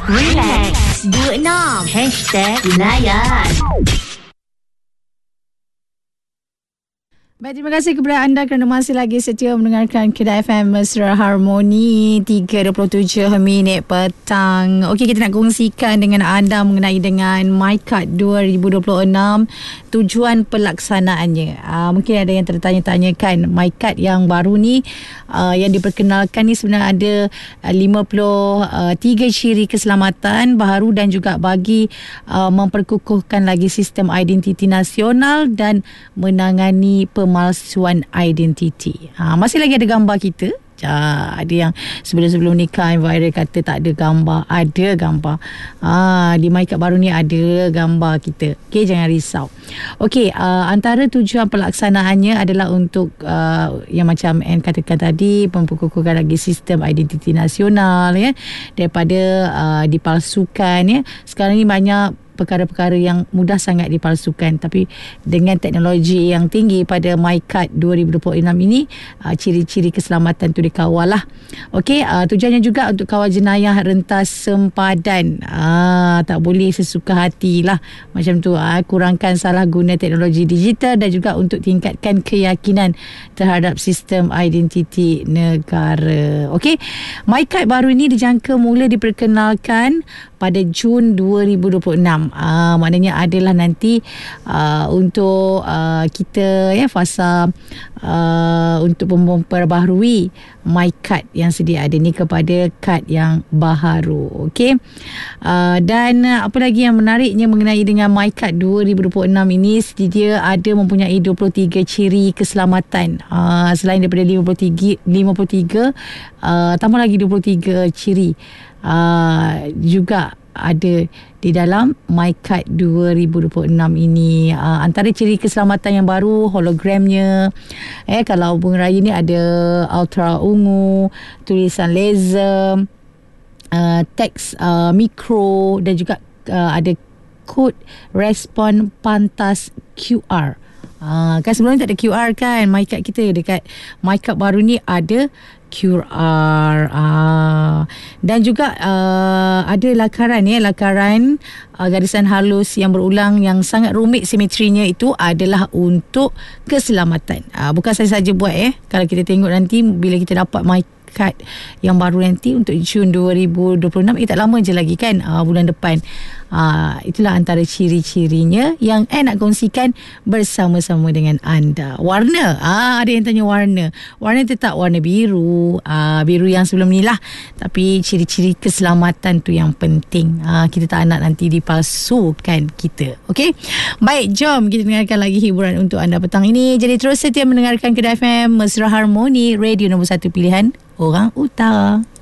Relax, 26 #Layan. Baik, terima kasih kepada anda kerana masih lagi setia mendengarkan Kedah FM Mesra Harmoni 3.27 minit petang. Okey, kita nak kongsikan dengan anda mengenai dengan MyKad 2026 tujuan pelaksanaannya. Mungkin ada yang tertanya-tanyakan MyKad yang baru ni yang diperkenalkan ni sebenarnya ada 53 ciri keselamatan baharu dan juga bagi memperkukuhkan lagi sistem identiti nasional dan menangani pemalsuan identiti. Masih lagi ada gambar kita. Ada yang sebelum nikah viral kata tak ada gambar. Ada gambar. Di MyKad baru ni ada gambar kita. Okey, jangan risau. Okey, antara tujuan pelaksanaannya adalah untuk yang macam Anne katakan tadi, memperkukuhkan lagi sistem identiti nasional ya, daripada dipalsukan ya. Sekarang ni banyak perkara-perkara yang mudah sangat dipalsukan, tapi dengan teknologi yang tinggi pada MyKad 2026 ini, ciri-ciri keselamatan tu dikawal lah. Okey, tujuannya juga untuk kawal jenayah rentas sempadan. Tak boleh sesuka hati lah macam tu. Kurangkan salah guna teknologi digital dan juga untuk tingkatkan keyakinan terhadap sistem identiti negara. Okey, MyKad baru ini dijangka mula diperkenalkan pada Jun 2026. Maknanya adalah nanti untuk kita ya, fasa untuk memperbaharui MyKad yang sedia ada ni kepada kad yang baharu. Okey, dan apa lagi yang menariknya mengenai dengan MyKad 2026 ini, sedia ada mempunyai 23 ciri keselamatan. Selain daripada 53 tambah lagi 23 ciri juga ada di dalam MyKad 2026 ini. Antara ciri keselamatan yang baru, hologramnya. Kalau bunga raya ni ada ultra ungu, tulisan laser, teks mikro dan juga ada kod respon pantas QR. Kan sebelum ni tak ada QR kan MyKad kita. Dekat MyKad baru ni ada QR. Dan juga ada lakaran garisan halus yang berulang yang sangat rumit simetrinya, itu adalah untuk keselamatan. Bukan saya saja buat kalau kita tengok nanti bila kita dapat MyKad yang baru nanti untuk Jun 2026, tak lama je lagi kan, bulan depan. Itulah antara ciri-cirinya yang nak kongsikan bersama-sama dengan anda. Warna, ada yang tanya warna tetap warna biru, biru yang sebelum ni lah, tapi ciri-ciri keselamatan tu yang penting. Kita tak nak nanti dipalsukan kita. Okey, baik, jom kita dengarkan lagi hiburan untuk anda petang ini. Jadi terus setia mendengarkan Kedah FM Mesra Harmoni, radio nombor 1 pilihan orang utara.